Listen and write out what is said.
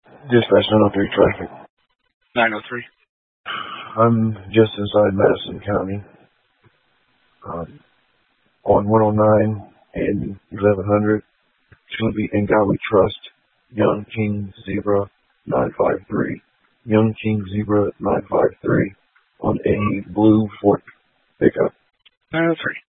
Dispatch 903 traffic. 903. I'm just inside Madison County. On 109 and 1100. Shelby and Godly Trust. Young King Zebra 953. Young King Zebra 953 on a blue Ford pickup. 903.